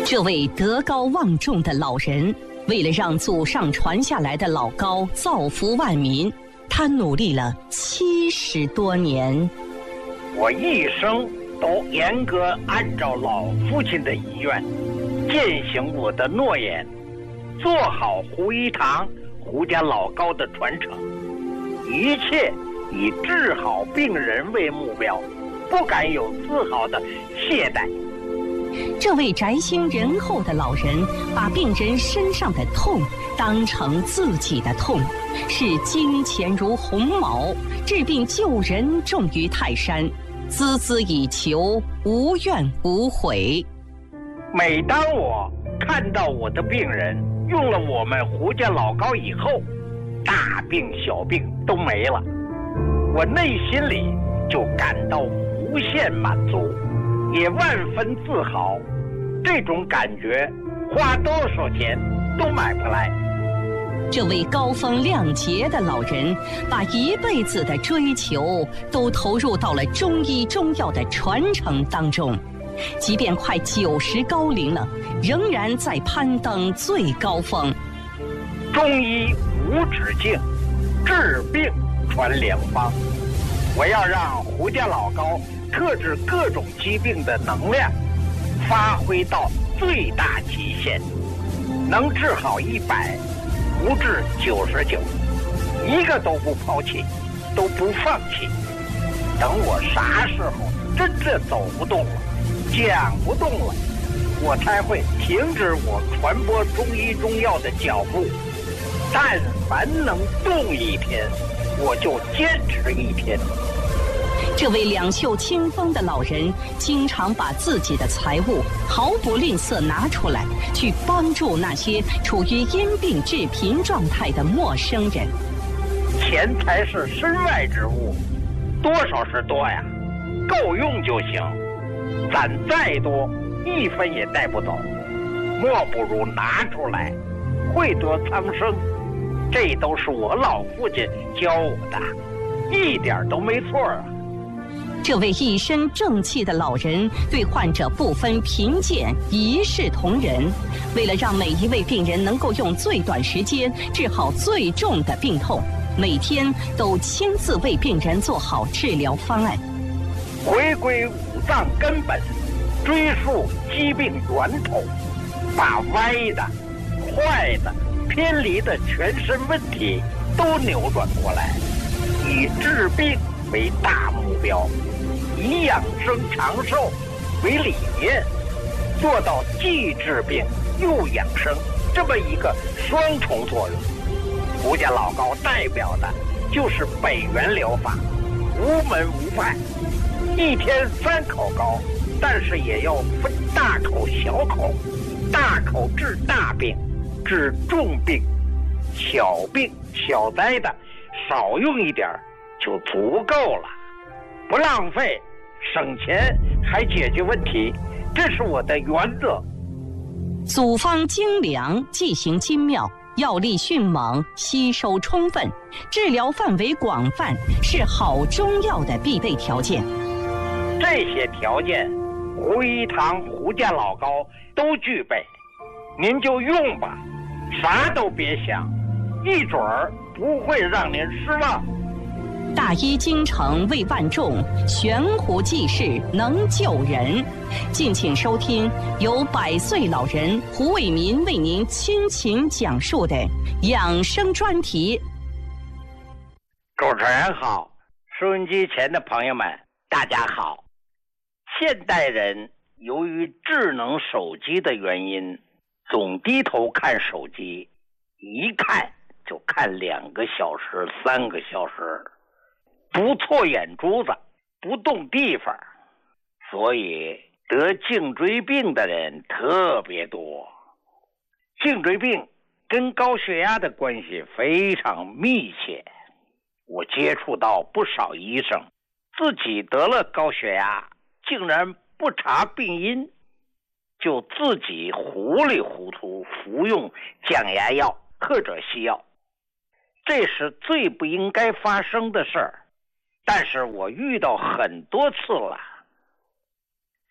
这位德高望重的老人，为了让祖上传下来的老高造福万民，他努力了70多年。 我一生都严格按照老父亲的遗愿，践行我的诺言，做好胡一堂胡家老高的传承，一切以治好病人为目标，不敢有丝毫的懈怠。 这位宅心仁厚的老人，把病人身上的痛当成自己的痛，视金钱如鸿毛，治病救人重于泰山，孜孜以求，无怨无悔。 每当我看到我的病人用了我们胡家老高以后，大病小病都没了，我内心里就感到无限满足，也万分自豪。这种感觉花多少钱都买不来。 这位高风亮节的老人，把一辈子的追求都投入到了中医中药的传承当中，即便快90高龄了，仍然在攀登最高峰。 中医无止境，治病传良方。我要让胡家老高克制各种疾病的能量发挥到最大极限，能治好100，不治99，一个都不抛弃，都不放弃。等我啥时候真正走不动了，讲不动了，我才会停止我传播中医中药的脚步。但凡能动一天，我就坚持1天。 这位两袖清风的老人，经常把自己的财物毫不吝啬拿出来，去帮助那些处于因病致贫状态的陌生人。 钱财是身外之物，多少是多呀，够用就行。攒再多，1分也带不走，莫不如拿出来，惠得苍生。这都是我老父亲教我的，一点都没错啊。 这位一身正气的老人，对患者不分贫贱，一视同仁。为了让每一位病人能够用最短时间治好最重的病痛，每天都亲自为病人做好治疗方案。 回归五脏根本，追溯疾病源头，把歪的、坏的、偏离的全身问题都扭转过来，以治病为大目标，以养生长寿为理念，做到既治病又养生这么一个双重作用。胡家老高代表的就是北元疗法，无门无派，一天3口膏，但是也要分大口小口，大口治大病，治重病，小病小灾的少用一点就足够了，不浪费，省钱还解决问题，这是我的原则。 组方精良，剂型精妙，药力迅猛，吸收充分，治疗范围广泛，是好中药的必备条件。 这些条件，胡一堂胡家老高都具备，您就用吧，啥都别想，一准儿不会让您失望。 大医精诚为万众，悬壶济世能救人。敬请收听由100岁老人胡伟民为您倾情讲述的养生专题。 主持人好，收音机前的朋友们大家好。现代人由于智能手机的原因，总低头看手机，一看就看2个小时、3个小时，不错眼珠子，不动地方，所以得颈椎病的人特别多。颈椎病跟高血压的关系非常密切，我接触到不少医生，自己得了高血压，竟然不查病因，就自己糊里糊涂服用降压药或者西药，这是最不应该发生的事儿。但是我遇到很多次了，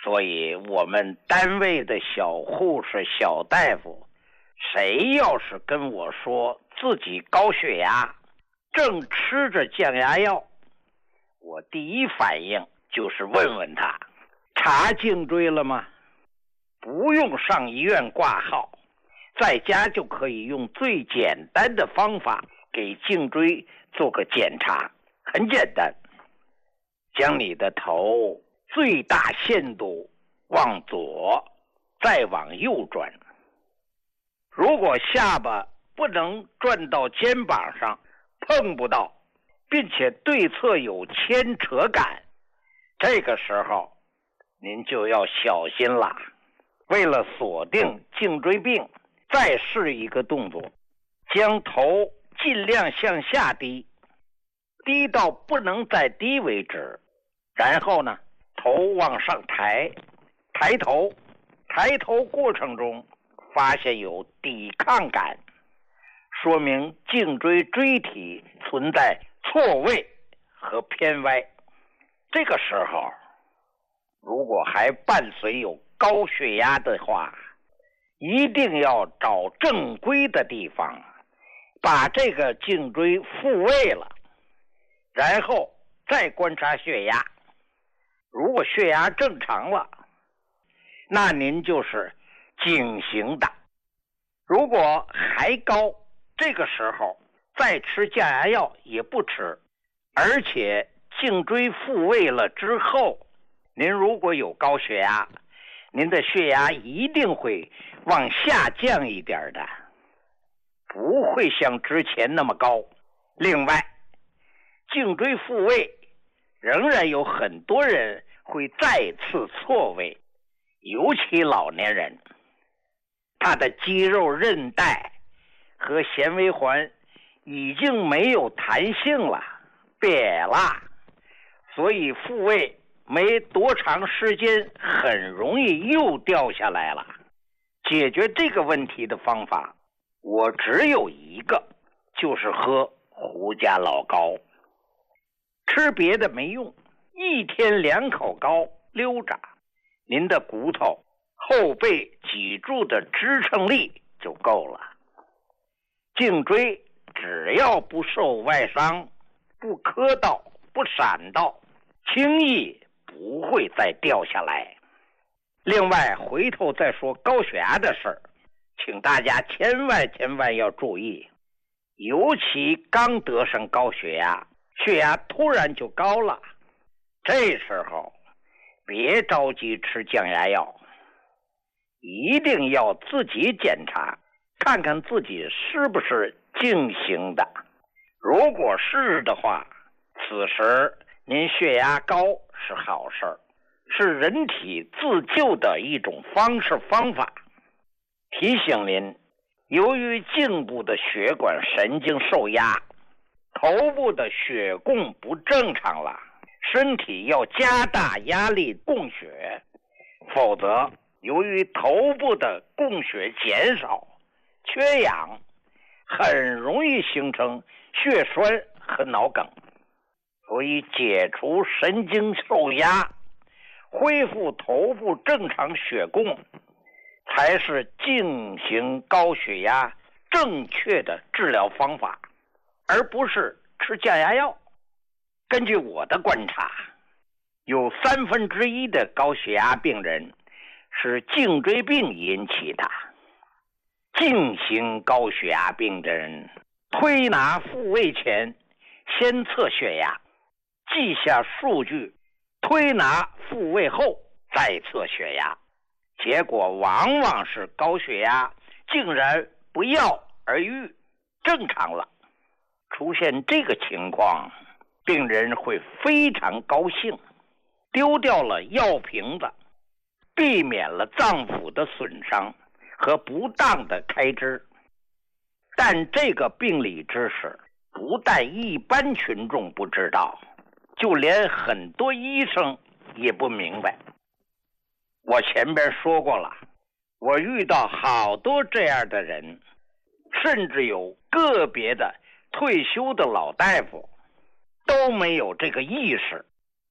所以我们单位的小护士、小大夫，谁要是跟我说自己高血压，正吃着降压药，我第一反应就是问问他，查颈椎了吗？不用上医院挂号，在家就可以用最简单的方法给颈椎做个检查。很简单，将你的头最大限度往左，再往右转。如果下巴不能转到肩膀上，碰不到，并且对侧有牵扯感，这个时候您就要小心了。为了锁定颈椎病，再试一个动作，将头尽量向下低，低到不能再低为止。然后呢，头往上抬，抬头过程中发现有抵抗感，说明颈椎椎体存在错位和偏歪。这个时候，如果还伴随有高血压的话，一定要找正规的地方，把这个颈椎复位了，然后再观察血压。如果血压正常了，那您就是警醒的。如果还高，这个时候再吃降压药也不迟，而且颈椎复位了之后，您如果有高血压，您的血压一定会往下降一点的，不会像之前那么高。另外，颈椎复位仍然有很多人会再次错位，尤其老年人，他的肌肉韧带和纤维环已经没有弹性了，瘪了，所以复位没多长时间很容易又掉下来了。解决这个问题的方法我只有一个，就是喝胡家老膏。吃别的没用，一天2口膏溜着，您的骨头、后背、脊柱的支撑力就够了。颈椎只要不受外伤，不磕到，不闪到，轻易不会再掉下来。另外，回头再说高血压的事儿，请大家千万要注意，尤其刚得上高血压，血压突然就高了，这时候别着急吃降压药，一定要自己检查，看看自己是不是静行的。如果是的话，此时您血压高是好事儿，是人体自救的一种方法。提醒您，由于颈部的血管神经受压，头部的血供不正常了，身体要加大压力供血，否则由于头部的供血减少、缺氧，很容易形成血栓和脑梗。所以解除神经受压，恢复头部正常血供，才是进行高血压正确的治疗方法，而不是吃降压药。根据我的观察，有1/3的高血压病人是颈椎病引起的。进行高血压病的人，推拿复位前先测血压，记下数据，推拿复位后再测血压，结果往往是高血压竟然不药而愈，正常了。出现这个情况，病人会非常高兴，丢掉了药瓶子，避免了脏腑的损伤和不当的开支。但这个病理知识不但一般群众不知道，就连很多医生也不明白。我前边说过了，我遇到好多这样的人，甚至有个别的退休的老大夫都没有这个意识。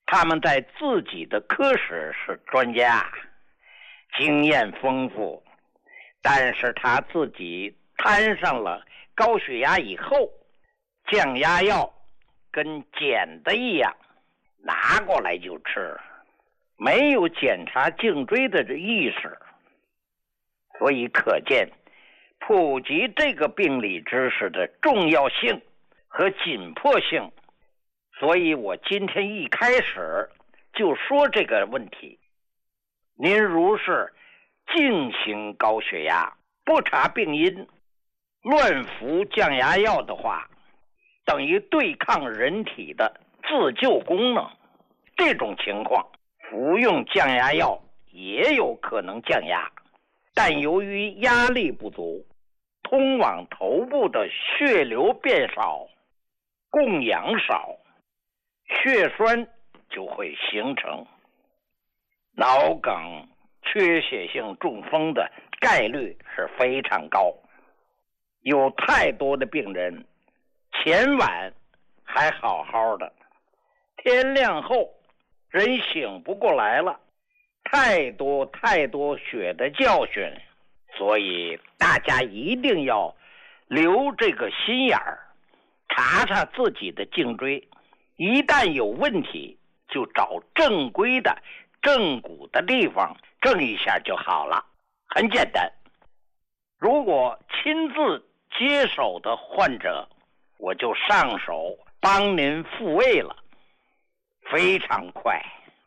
他们在自己的科室是专家，经验丰富，但是他自己摊上了高血压以后，降压药跟捡的一样，拿过来就吃，没有检查颈椎的意识。所以可见普及这个病理知识的重要性和紧迫性。所以我今天一开始就说这个问题，您如是静行高血压，不查病因，乱服降压药的话，等于对抗人体的自救功能。这种情况服用降压药也有可能降压，但由于压力不足，通往头部的血流变少，供氧少，血栓就会形成，脑梗、缺血性中风的概率是非常高。有太多的病人前晚还好好的，天亮后人醒不过来了，太多血的教训。所以大家一定要留这个心眼儿，查查自己的颈椎，一旦有问题就找正规的正骨的地方正一下就好了，很简单。如果亲自接手的患者，我就上手帮您复位了，非常快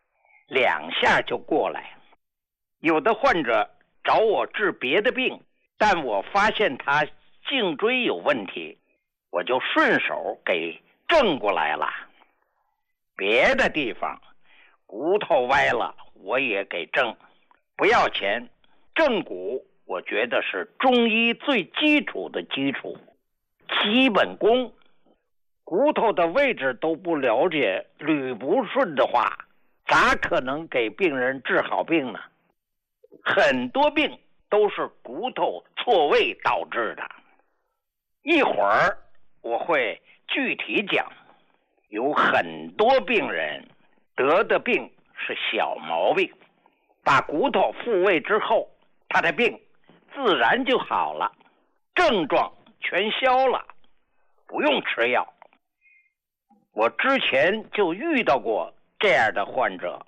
，2下就过来。有的患者找我治别的病，但我发现他颈椎有问题，我就顺手给正过来了。别的地方骨头歪了，我也给正，不要钱。正骨我觉得是中医最基础的基础，基本功。骨头的位置都不了解，捋不顺的话，咋可能给病人治好病呢？很多病都是骨头错位导致的。一会儿我会具体讲，有很多病人得的病是小毛病，把骨头复位之后，他的病自然就好了，症状全消了，不用吃药。我之前就遇到过这样的患者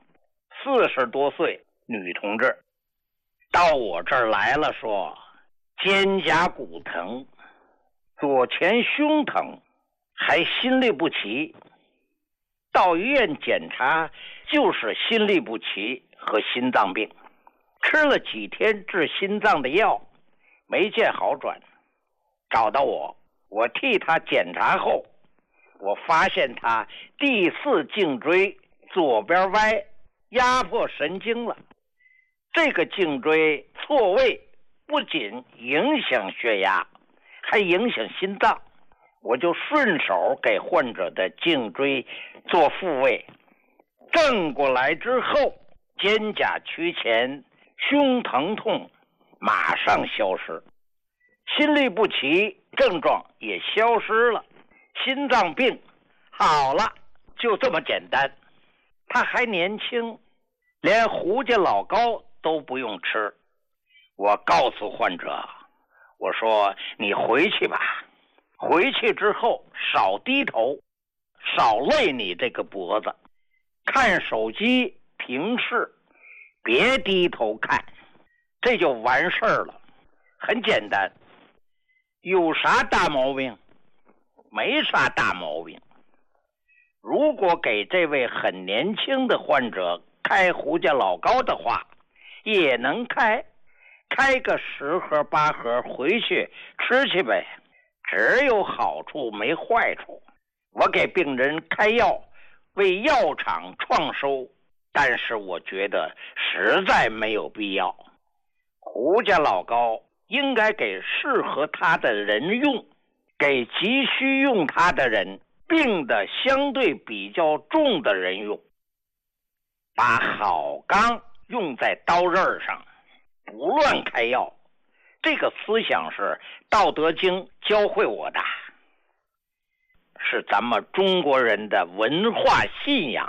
，40多岁女同志，到我这儿来了，说肩胛骨疼，左前胸疼，还心律不齐。到医院检查就是心律不齐和心脏病，吃了几天治心脏的药，没见好转。找到我替他检查后，我发现他第4颈椎左边歪，压迫神经了。这个颈椎错位不仅影响血压，还影响心脏。我就顺手给患者的颈椎做复位，正过来之后，肩胛屈前，胸疼痛马上消失，心律不齐症状也消失了，心脏病好了，就这么简单。他还年轻，连胡家老高都不用吃。我告诉患者，我说你回去吧，回去之后少低头，少累你这个脖子，看手机平视，别低头看，这就完事儿了。很简单，有啥大毛病？没啥大毛病。如果给这位很年轻的患者开胡家老高的话，也能开个10盒8盒回去吃去呗，只有好处没坏处。我给病人开药，为药厂创收，但是我觉得实在没有必要。胡家老高应该给适合他的人用，给急需用它的人，病的相对比较重的人用。把好钢用在刀刃上，不乱开药，这个思想是《道德经》教会我的，是咱们中国人的文化信仰。